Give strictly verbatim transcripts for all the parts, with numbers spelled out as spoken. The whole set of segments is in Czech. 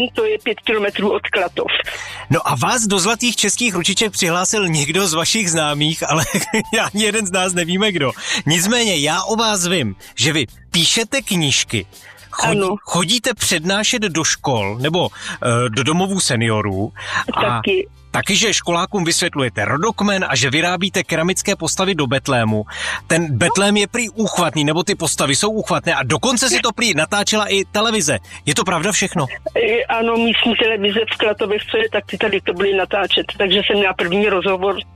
To je pět kilometrů od Klatov. No a vás do Zlatých českých ručiček přihlásil někdo z vašich známých, ale ani jeden z nás nevíme kdo. Nicméně já o vás vím, že vy píšete knížky, chodí, chodíte přednášet do škol nebo uh, do domovů seniorů. A taky. Taky, že školákům vysvětlujete rodokmen a že vyrábíte keramické postavy do Betlému. Ten Betlém je prý úchvatný, nebo ty postavy jsou úchvatné a dokonce si to prý natáčela i televize. Je to pravda všechno? E, ano, místní televize v Klatovech, co je, tak ty tady to byly natáčet, takže jsem měla první rozhovor uh,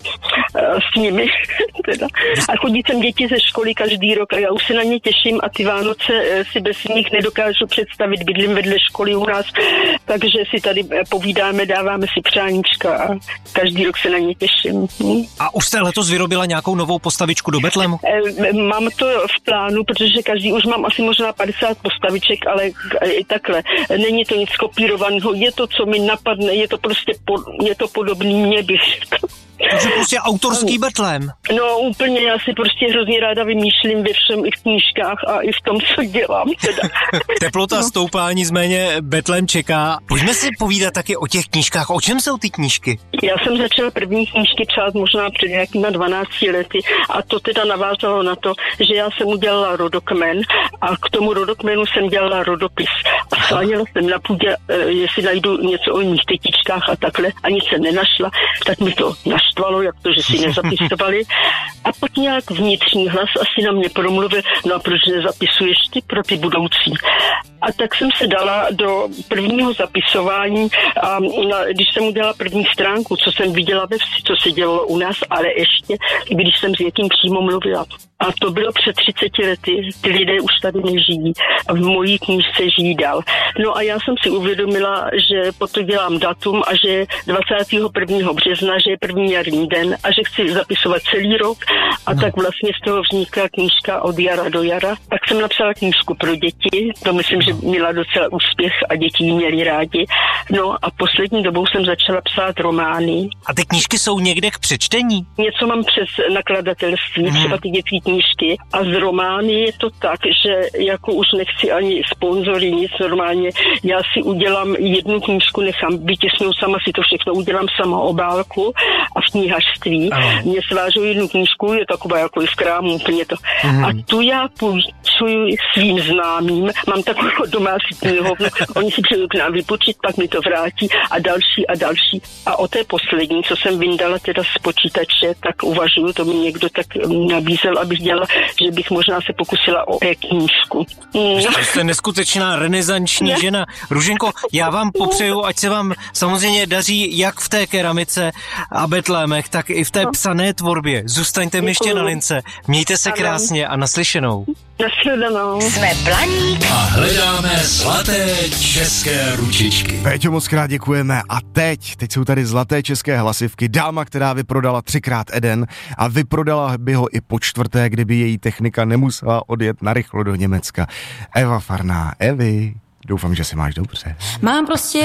s nimi. teda. A chodí sem děti ze školy každý rok a já už se na ně těším a ty Vánoce uh, si bez nich nedokážu představit, bydlím vedle školy u nás, takže si tady povídáme, dáváme si přáníčka. A každý rok se na ně těším. Hm? A už jste letos vyrobila nějakou novou postavičku do Betlému? E, mám to v plánu, protože každý už mám asi možná padesát postaviček, ale i takhle. Není to nic kopírovaného, je to, co mi napadne, je to prostě po, je to podobný mě bych řekl. Takže prostě autorský Betlém. No úplně, já si prostě hrozně ráda vymýšlím ve všem i v knížkách a i v tom, co dělám. Teda. Teplota no. stoupá, nicméně Betlém čeká. Pojďme si povídat taky o těch knížkách. O čem jsou ty knížky? Já jsem začala první knížky psát možná před nějakýma dvanácti lety a to teda navázalo na to, že já jsem udělala rodokmen a k tomu rodokmenu jsem dělala rodopis. A sháněla jsem na půdě, jestli najdu něco o mých tetičkách a takhle, ani se nenašla, tak mi to naštvalo, jak to, že si nezapisovali. A pak nějak vnitřní hlas asi na mě promluvil, no a proč nezapisuješ ty pro ty budoucí? A tak jsem se dala do prvního zapisování a když jsem udělala první stránku, co jsem viděla ve vsi, co se dělalo u nás, ale ještě, když jsem s někým přímo mluvila. A to bylo před třiceti lety, ty lidé už tady nežijí a v mojí knížce žijí dál. No a já jsem si uvědomila, že potom dělám datum a že dvacátého prvního března, že je první jarní den a že chci zapisovat celý rok a no. Tak vlastně z toho vznikla knížka Od jara do jara. Tak jsem napsala knížku pro děti, to myslím, že měla docela úspěch a děti ji měli rádi. No a poslední dobou jsem začala psát romány. A ty knížky jsou někde k přečtení? Něco mám přes nakladatelství, hmm. třeba ty dětské knížky. A z romány je to tak, že jako už nechci ani sponzory, nic normálně. Já si udělám jednu knížku, nechám vytisknout sama, si to všechno udělám sama obálku a v knihařství. Mě svážou jednu knížku, je taková jako i v krámu, úplně to. Hmm. A tu já půjčuji svým známým, mám takovou domácí knihovnu, oni si přijdou k nám vypočít, pak mi to vrátí a další a další. A o té poslední, co jsem vyndala teda z počítače, tak uvažuju, to mi někdo tak nabízel, abych dělala, že bych možná se pokusila o e-knížku. Mm. Jste neskutečná renesanční ne? žena. Růženko, já vám popřeju, ať se vám samozřejmě daří jak v té keramice a betlémech, tak i v té psané tvorbě. Zůstaňte mi ještě na lince. Mějte se krásně a naslyšenou. Nasledanou. Jsme Blaník a hledáme zlaté české ručičky. Péťo, moc krát děkujeme. A teď, teď jsou tady zlaté české hlasivky. Dáma, která vyprodala třikrát Eden a vyprodala by ho i po čtvrté, kdyby její technika nemusela odjet narychlo do Německa. Eva Farná. Evi, doufám, že si máš dobře. Mám prostě